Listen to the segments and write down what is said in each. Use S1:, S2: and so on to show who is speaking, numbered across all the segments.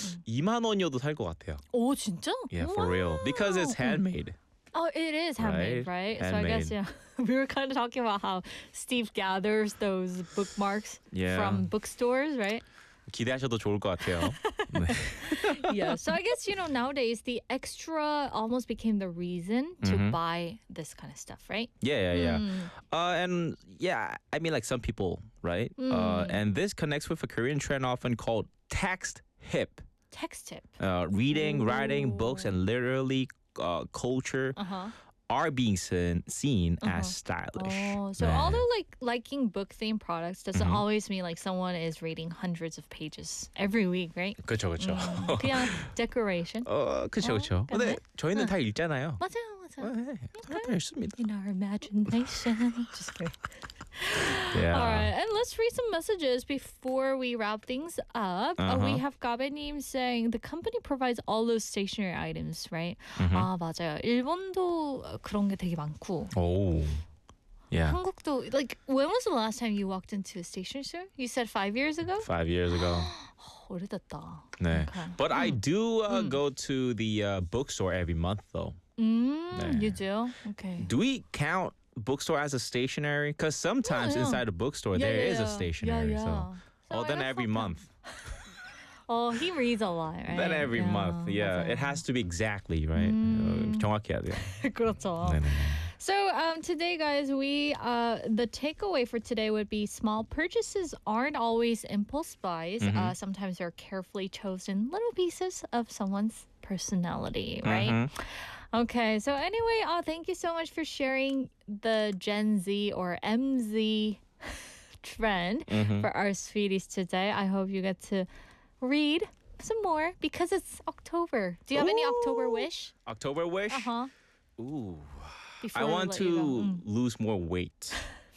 S1: 2만 원이어도 살 것 같아요.
S2: 오, 진짜?
S1: Yeah, for real. Because it's handmade.
S2: Oh, it is handmade, right? So I guess,
S1: Handmade.
S2: we were kind of talking about how Steve gathers those bookmarks
S1: Yeah.
S2: from bookstores, right?
S1: 기대하셔도 좋을 것 같아요. 네.
S2: Yeah. So I guess, nowadays the extra almost became the reason to buy this kind of stuff, right?
S1: Yeah. And yeah, I mean, like some people, right? And this connects with a Korean trend often called text hip.
S2: Text tip.
S1: Reading, writing, books, and literally culture are being seen as stylish.
S2: Oh, so
S1: 네.
S2: although liking book themed products doesn't always mean like someone is reading hundreds of pages every week, right?
S1: 그렇죠.
S2: 그냥 decoration.
S1: 그렇죠. 근데 저희는 다 읽잖아요.
S2: 맞아요.
S1: 네, 다 읽습니다.
S2: In our imagination. Just kidding.
S1: Yeah.
S2: All right, and let's read some messages before we wrap things up. We have 가베님 saying the company provides all those stationery items, right? 아, 맞아요. 일본도 그런 게 되게 많고.
S1: Oh. Yeah.
S2: 한국도, like, when was the last time you walked into a stationery store? You said 5 years ago?
S1: 5 years ago.
S2: 오래됐다.
S1: 네.
S2: Okay.
S1: But I do go to the bookstore every month, though.
S2: You do? Okay.
S1: Do we count bookstore as a stationery? Because sometimes
S2: Yeah.
S1: inside a bookstore there is a stationery.
S2: Yeah.
S1: So, then every month.
S2: Oh, he reads a lot, right?
S1: Then every month. Yeah.
S2: 맞아요.
S1: It has to be exactly, right? 정확히 해야 돼요.
S2: 그렇죠.
S1: 네네.
S2: So today, guys, we the takeaway for today would be small purchases aren't always impulse buys. Sometimes they're carefully chosen little pieces of someone's personality, right? Okay, so anyway, thank you so much for sharing the Gen Z or MZ trend for our sweeties today. I hope you get to read some more because it's October. Do you have any October wish?
S1: October wish? Ooh.
S2: Before
S1: I
S2: we
S1: want
S2: let you go.
S1: to lose more weight.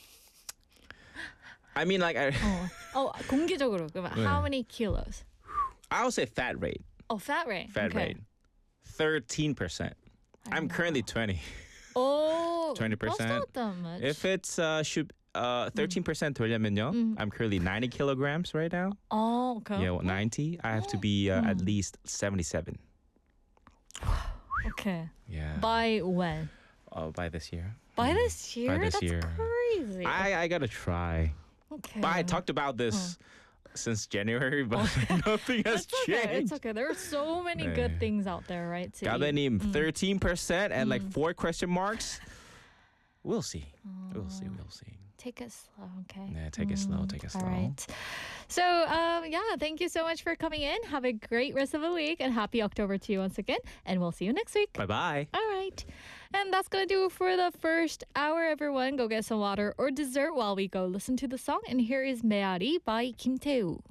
S1: I mean, like,
S2: 공개적으로. How many kilos?
S1: I would say fat rate.
S2: Oh, fat rate.
S1: Fat rate. 13%. I'm currently 20.
S2: Oh,
S1: 20%.
S2: That's not that much.
S1: If it's 13% 되려면요, I'm currently 90 kilograms right now.
S2: Oh, okay.
S1: Yeah, 90. I have to be at least 77.
S2: Okay.
S1: Yeah.
S2: By when?
S1: By this year.
S2: By this year?
S1: By this
S2: That's
S1: year.
S2: crazy.
S1: I gotta try.
S2: Okay.
S1: But I talked about this since January, but nothing has
S2: It's okay.
S1: changed.
S2: It's okay. There are so many
S1: 네.
S2: good things out there, right? To eat.
S1: 가베님 13% and like 4 question marks. We'll see. We'll see.
S2: Take it slow, okay?
S1: 네, take it slow.
S2: All right. So, thank you so much for coming in. Have a great rest of the week and happy October to you once again. And we'll see you next week.
S1: Bye-bye.
S2: All right. And that's going to do it for the first hour, everyone. Go get some water or dessert while we go listen to the song. And here is Meari by Kim Tae-woo.